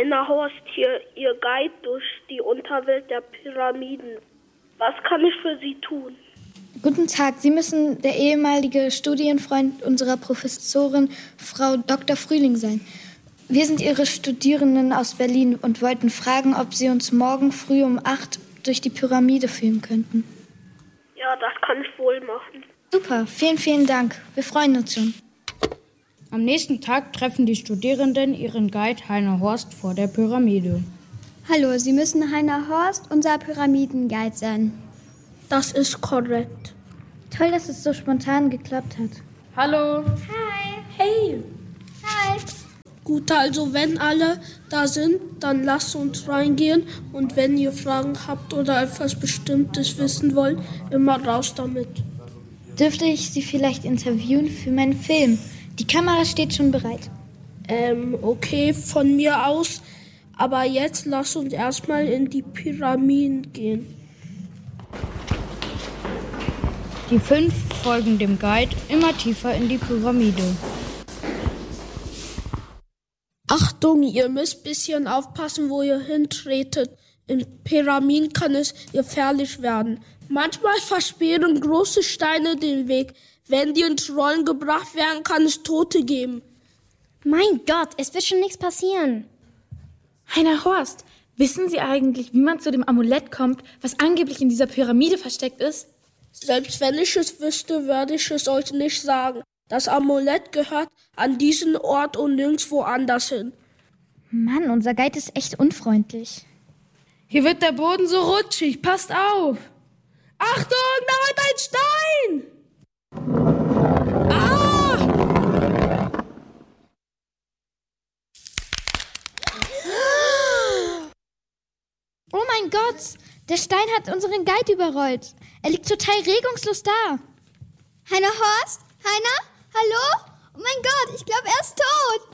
Heiner Horst hier, Ihr Guide durch die Unterwelt der Pyramiden. Was kann ich für Sie tun? Guten Tag, Sie müssen der ehemalige Studienfreund unserer Professorin, Frau Dr. Frühling sein. Wir sind Ihre Studierenden aus Berlin und wollten fragen, ob Sie uns morgen früh um 8 durch die Pyramide führen könnten. Ja, das kann ich wohl machen. Super, vielen, vielen Dank. Wir freuen uns schon. Am nächsten Tag treffen die Studierenden ihren Guide Heiner Horst vor der Pyramide. Hallo, Sie müssen Heiner Horst, unser Pyramidenguide sein. Das ist korrekt. Toll, dass es so spontan geklappt hat. Hallo. Hi. Hey. Hi. Gut, also wenn alle da sind, dann lasst uns reingehen. Und wenn ihr Fragen habt oder etwas Bestimmtes wissen wollt, immer raus damit. Dürfte ich Sie vielleicht interviewen für meinen Film? Die Kamera steht schon bereit. Okay, von mir aus. Aber jetzt lasst uns erstmal in die Pyramiden gehen. Die 5 folgen dem Guide immer tiefer in die Pyramide. Achtung, ihr müsst ein bisschen aufpassen, wo ihr hintretet. In Pyramiden kann es gefährlich werden. Manchmal versperren große Steine den Weg. Wenn die ins Rollen gebracht werden, kann es Tote geben. Mein Gott, es wird schon nichts passieren. Heiner Horst, wissen Sie eigentlich, wie man zu dem Amulett kommt, was angeblich in dieser Pyramide versteckt ist? Selbst wenn ich es wüsste, würde ich es euch nicht sagen. Das Amulett gehört an diesen Ort und nirgendwo anders hin. Mann, unser Guide ist echt unfreundlich. Hier wird der Boden so rutschig, passt auf! Achtung, da hat ein Stein! Ah! Oh mein Gott, der Stein hat unseren Guide überrollt. Er liegt total regungslos da. Heiner Horst? Heiner? Hallo? Oh mein Gott, ich glaube, er ist tot.